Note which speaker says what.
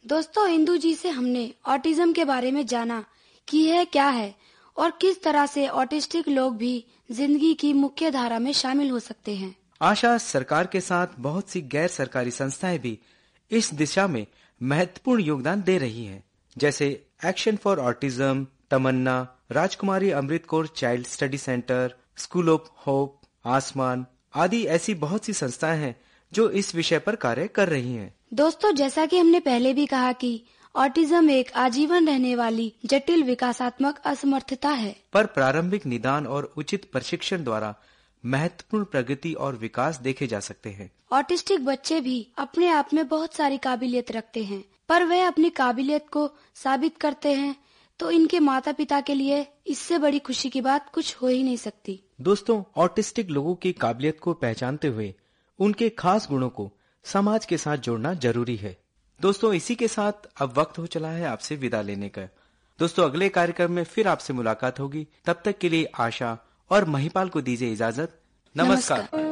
Speaker 1: दोस्तों, इंदु जी से हमने ऑटिज्म के बारे में जाना कि यह क्या है और किस तरह से ऑटिस्टिक लोग भी जिंदगी की मुख्य धारा में शामिल हो सकते हैं।
Speaker 2: आशा, सरकार के साथ बहुत सी गैर सरकारी संस्थाएं भी इस दिशा में महत्वपूर्ण योगदान दे रही हैं, जैसे action for autism, Tamannaah, Rajkumari Amrit Kaur child study centre, school of hope, आसमान आदि ऐसी बहुत सी संस्थाएं हैं जो इस विषय पर कार्य कर रही हैं।
Speaker 1: दोस्तों, जैसा कि हमने पहले भी कहा कि ऑटिज्म एक आजीवन रहने वाली जटिल विकासात्मक असमर्थता है,
Speaker 2: पर प्रारंभिक निदान और उचित प्रशिक्षण द्वारा महत्वपूर्ण प्रगति और विकास देखे जा सकते हैं।
Speaker 1: ऑटिस्टिक बच्चे भी अपने आप में बहुत सारी काबिलियत रखते हैं, पर वे अपनी काबिलियत को साबित करते हैं तो इनके माता पिता के लिए इससे बड़ी खुशी की बात कुछ हो ही नहीं सकती।
Speaker 2: दोस्तों, ऑटिस्टिक लोगों की काबिलियत को पहचानते हुए उनके खास गुणों को समाज के साथ जोड़ना जरूरी है। दोस्तों, इसी के साथ अब वक्त हो चला है आपसे विदा लेने का। दोस्तों, अगले कार्यक्रम में फिर आपसे मुलाकात होगी। तब तक के लिए आशा और महिपाल को दीजिए इजाजत। नमस्कार।